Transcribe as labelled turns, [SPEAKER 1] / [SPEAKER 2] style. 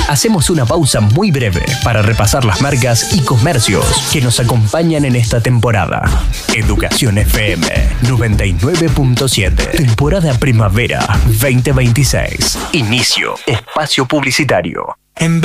[SPEAKER 1] Hacemos una pausa muy breve para repasar las marcas y comercios que nos acompañan en esta temporada. Educación FM 99.7. Temporada Primavera 2026. Inicio. Espacio publicitario.